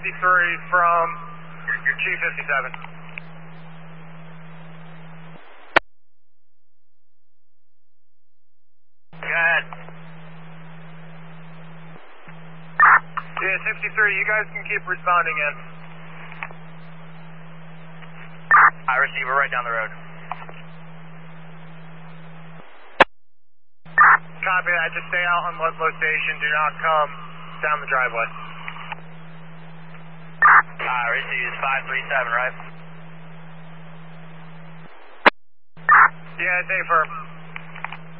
from Chief 57. Go ahead. Yeah, 53, you guys can keep responding in. I receive, we're right down the road. Copy that, just stay out on Ludlow Station, do not come down the driveway. I receive, 537, right? Yeah, it's A-firm.